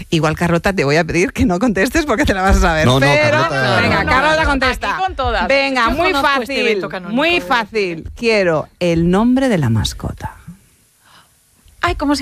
Igual, Carlota, te voy a pedir que no contestes porque te la vas a saber. No, pero, Carlota. venga, No, Carlota contesta. aquí con todas. Venga, Yo muy conozco este fácil, evento canónico, muy de fácil. Quiero el nombre de la mascota. Ay, ¿cómo se